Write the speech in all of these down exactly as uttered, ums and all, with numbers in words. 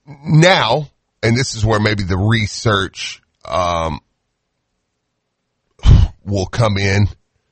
now, and this is where maybe the research um, will come in.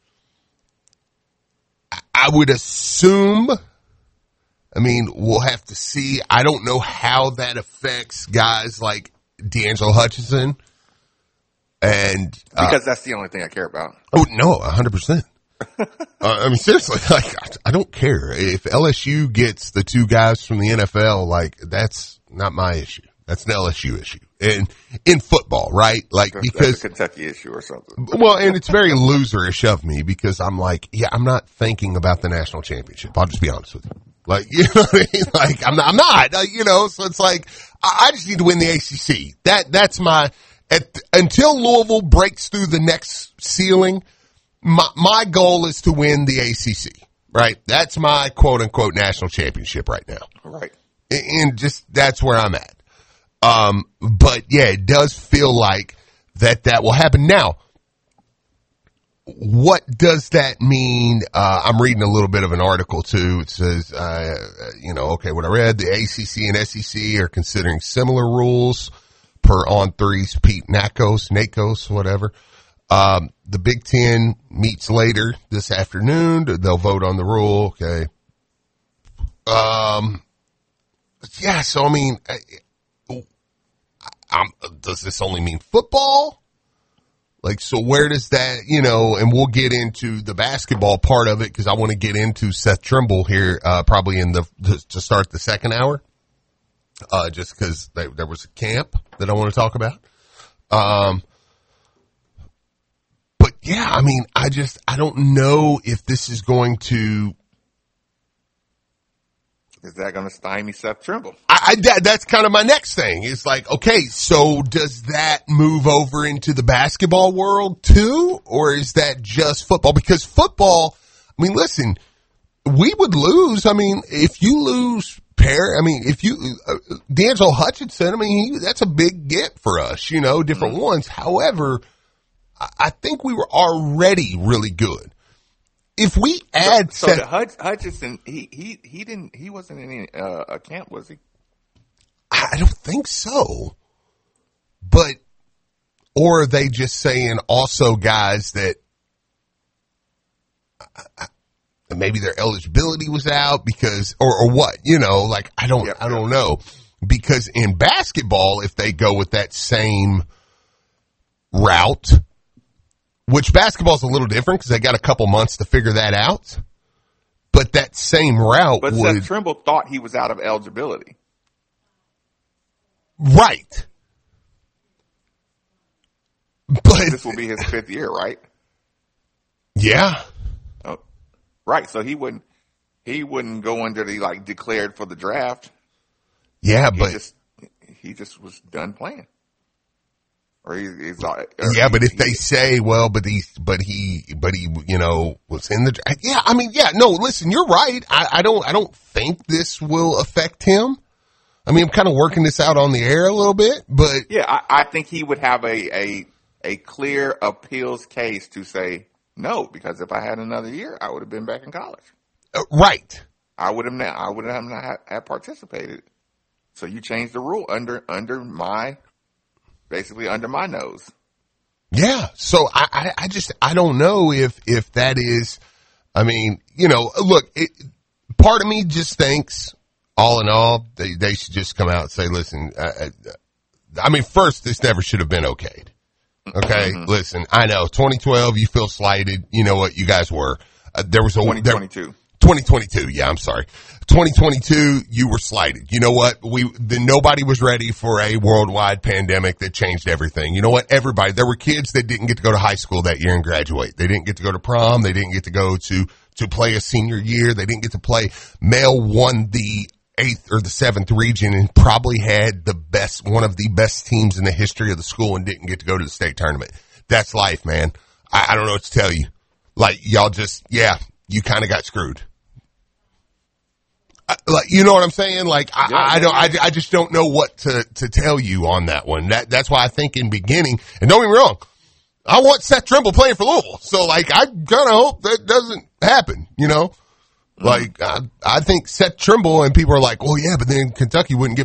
I would assume, I mean, we'll have to see. I don't know how that affects guys like D'Angelo Hutchinson. And uh, because that's the only thing I care about. Oh, no, one hundred percent. uh, I mean, seriously, like, I don't care. If L S U gets the two guys from the N F L, like, that's not my issue. That's an L S U issue. And in football, right? Like, That's because. a Kentucky issue or something. Well, and it's very loserish of me because I'm like, yeah, I'm not thinking about the national championship. I'll just be honest with you. Like, you know what I mean? Like, I'm not, I'm not, uh, you know, so it's like, I, I just need to win the A C C. That, that's my, at, until Louisville breaks through the next ceiling, my, my goal is to win the A C C, right? That's my quote unquote national championship right now. Right. And just, that's where I'm at. Um, but yeah, it does feel like that that will happen. Now, what does that mean? Uh, I'm reading a little bit of an article too. It says, uh, you know, okay, what I read, the A C C and S E C are considering similar rules per On three's Pete Nakos, Nakos, whatever. Um, the Big Ten meets later this afternoon. They'll vote on the rule. Okay. Um, yeah, so I mean, I, Um, does this only mean football? Like, so where does that, you know, and we'll get into the basketball part of it because I want to get into Seth Trimble here, uh, probably in the, to start the second hour, uh, just because there was a camp that I want to talk about. Um, but yeah, I mean, I just, I don't know if this is going to, Is that going to stymie Seth Trimble? I, I that, that's kind of my next thing. It's like, okay, so does that move over into the basketball world too, or is that just football? Because football, I mean, listen, we would lose. I mean, if you lose Perry, I mean, if you uh, D'Angelo Hutchinson, I mean, he, that's a big get for us. You know, different mm-hmm. ones. However, I, I think we were already really good. If we add so, so Seth, Hutch, Hutchinson, he he he didn't he wasn't in any uh, a camp, was he? I don't think so. But or are they just saying also guys that uh, maybe their eligibility was out because or or what, you know, like I don't yep, I don't yep. know. Because in basketball, if they go with that same route, which basketball's a little different because they got a couple months to figure that out. But that same route but would... Seth Trimble thought he was out of eligibility. Right. But this will be his fifth year, right? Yeah. Oh, right. So he wouldn't he wouldn't go under the like declared for the draft. Yeah, he but... Just, he just was done playing. Or he, he's or yeah, but he, if they say, well, but he, but he, but he, you know, was in the, yeah, I mean, yeah, no, listen, you're right. I, I don't, I don't think this will affect him. I mean, I'm kind of working this out on the air a little bit, but yeah, I, I think he would have a, a, a clear appeals case to say no, because if I had another year, I would have been back in college. Uh, right. I would have now, I would have not have, have participated. So you changed the rule under, under my, basically under my nose. Yeah. So I, I, I just, I don't know if, if that is, I mean, you know, look, it, part of me just thinks all in all, they, they should just come out and say, listen, I, I mean, first, this never should have been okayed. Okay. Mm-hmm. Listen, I know twenty twelve, you feel slighted. You know what? You guys were, uh, there was a, twenty twenty-two. twenty twenty-two. Yeah, I'm sorry. twenty twenty-two, you were slighted. You know what? We, the, nobody was ready for a worldwide pandemic that changed everything. You know what? Everybody, there were kids that didn't get to go to high school that year and graduate. They didn't get to go to prom. They didn't get to go to, to play a senior year. They didn't get to play. Male won the eighth or the seventh region and probably had the best, one of the best teams in the history of the school and didn't get to go to the state tournament. That's life, man. I, I don't know what to tell you. Like, y'all just, yeah, you kind of got screwed. I, like, you know what I'm saying? Like, I, yeah, I don't, yeah. I, I just don't know what to, to tell you on that one. That, that's why I think in beginning, and don't get me wrong, I want Seth Trimble playing for Louisville. So, like, I kind of hope that doesn't happen, you know? Mm-hmm. Like, I, I think Seth Trimble and people are like, well, yeah, but then Kentucky wouldn't get